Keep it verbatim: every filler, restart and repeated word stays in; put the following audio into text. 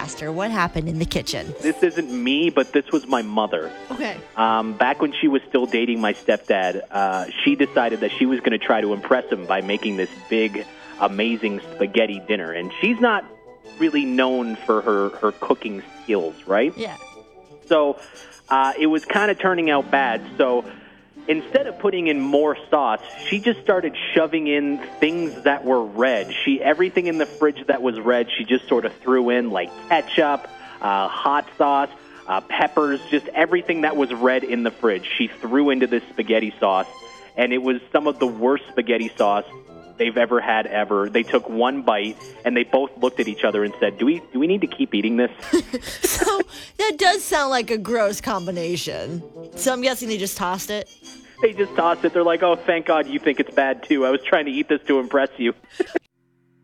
disaster. What happened in the kitchen? This isn't me, but this was my mother. Okay. Um, back when she was still dating my stepdad, uh, she decided that she was going to try to impress him by making this big, amazing spaghetti dinner. And she's not really known for her, her cooking skills, right? Yeah. So uh, it was kind of turning out bad. So instead of putting in more sauce, she just started shoving in things that were red. She everything in the fridge that was red, she just sort of threw in, like ketchup, uh, hot sauce, uh, peppers, just everything that was red in the fridge. She threw into this spaghetti sauce, and it was some of the worst spaghetti sauce they've ever had ever. They took one bite, and they both looked at each other and said, do we do we need to keep eating this? So that does sound like a gross combination. So I'm guessing they just tossed it? They just tossed it. They're like, oh, thank God you think it's bad, too. I was trying to eat this to impress you.